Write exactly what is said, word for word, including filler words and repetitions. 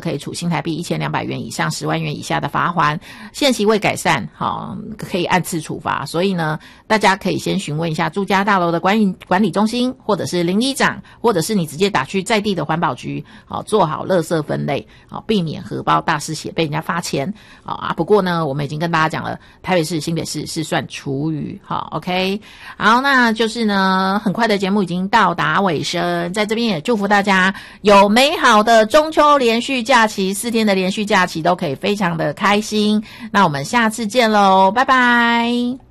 可以处新台币一千两百元以上十万元以下的罚锾，现行未改善，好，可以按次处罚。所以呢，大家可以先询问一下住家大楼的管理管理中心，或者是邻里长，或者是你直接打去在地的环保局，好，做好垃圾分类，好，避免荷包大失血被人家罚钱。好啊，不过呢，我们已经跟大家讲了，台北市、新北市是算厨余，好 ，OK。好，那就是呢，很快的节目已经到达尾声，在这边也祝福大家有美好的中秋连续假期，四天的连续假期都可以非常的开心。那我们下次见喽，拜拜。